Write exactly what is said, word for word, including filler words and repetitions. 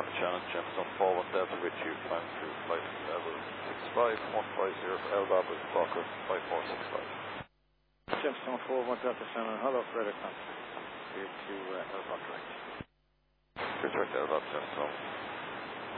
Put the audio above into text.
North Shannon, Gemstone four one Delta with you, climb through flight level six five one five zero for L B A B with Fokker five four six five. Gemstone four one Delta Shannon, hello, radar contact. Here to uh, L B A B direct. Good direct L B A B, Gemstone.